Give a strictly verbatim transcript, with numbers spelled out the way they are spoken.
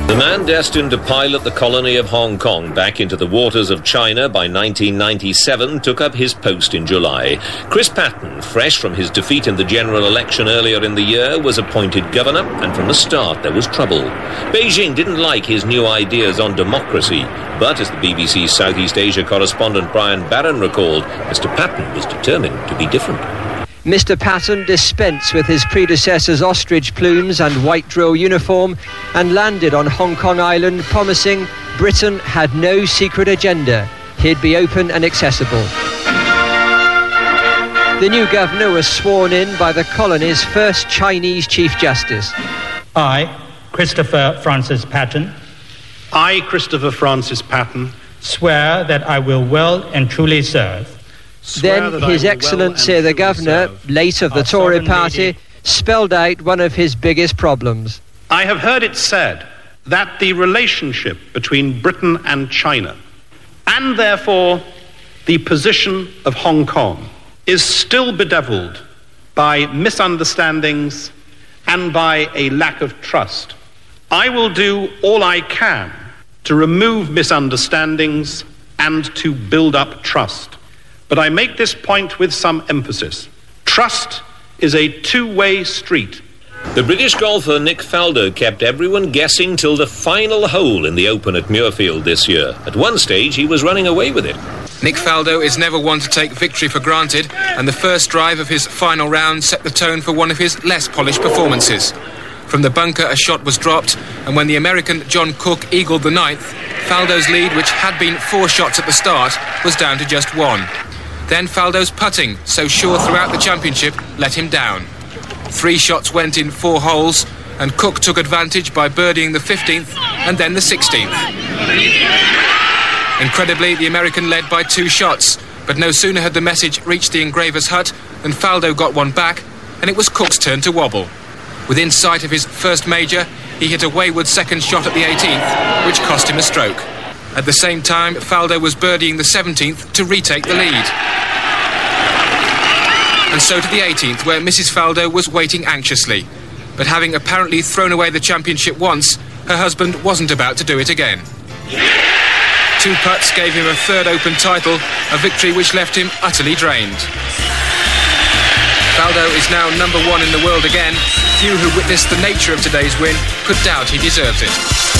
The man destined to pilot the colony of Hong Kong back into the waters of China by nineteen ninety-seven took up his post in July. Chris Patten, fresh from his defeat in the general election earlier in the year, was appointed governor, and from the start there was trouble. Beijing didn't like his new ideas on democracy, but as the B B C's Southeast Asia correspondent Brian Barron recalled, Mister Patten was determined to be different. Mister Patten dispensed with his predecessor's ostrich plumes and white drill uniform and landed on Hong Kong Island promising Britain had no secret agenda. He'd be open and accessible. The new governor was sworn in by the colony's first Chinese Chief Justice. I, Christopher Francis Patten. I, Christopher Francis Patten. Swear that I will well and truly serve. Then His Excellency well the Governor, late of the Tory party, lady. spelled out one of his biggest problems. I have heard it said that the relationship between Britain and China, and therefore the position of Hong Kong, is still bedeviled by misunderstandings and by a lack of trust. I will do all I can to remove misunderstandings and to build up trust. But I make this point with some emphasis. Trust is a two-way street. The British golfer Nick Faldo kept everyone guessing till the final hole in the Open at Muirfield this year. At one stage, he was running away with it. Nick Faldo is never one to take victory for granted, and the first drive of his final round set the tone for one of his less polished performances. From the bunker, a shot was dropped, and when the American John Cook eagled the ninth, Faldo's lead, which had been four shots at the start, was down to just one. Then Faldo's putting, so sure throughout the championship, let him down. Three shots went in four holes, and Cook took advantage by birdieing the fifteenth and then the sixteenth. Incredibly, the American led by two shots, but no sooner had the message reached the engraver's hut than Faldo got one back, and it was Cook's turn to wobble. Within sight of his first major, he hit a wayward second shot at the eighteenth, which cost him a stroke. At the same time, Faldo was birdieing the seventeenth to retake the lead. And so to the eighteenth, where Missus Faldo was waiting anxiously. But having apparently thrown away the championship once, her husband wasn't about to do it again. Two putts gave him a third Open title, a victory which left him utterly drained. Faldo is now number one in the world again. Few who witnessed the nature of today's win could doubt he deserves it.